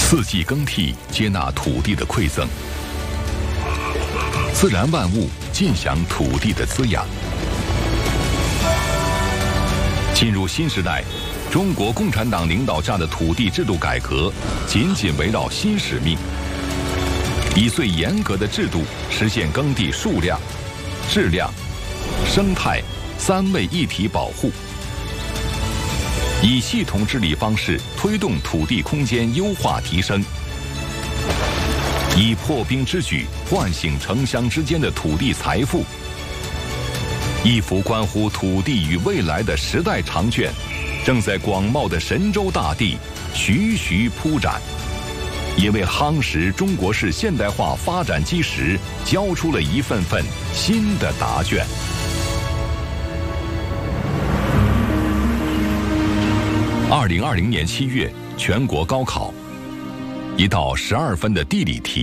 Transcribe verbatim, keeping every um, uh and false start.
四季更替，接纳土地的馈赠，自然万物尽享土地的滋养。进入新时代，中国共产党领导下的土地制度改革紧紧围绕新使命，以最严格的制度实现耕地数量、质量、生态三位一体保护，以系统治理方式推动土地空间优化提升，以破冰之举唤醒城乡之间的土地财富。一幅关乎土地与未来的时代长卷，正在广袤的神州大地徐徐铺展，也为夯实中国式现代化发展基石交出了一份份新的答卷。二零二零年七月，全国高考，一道十二分的地理题。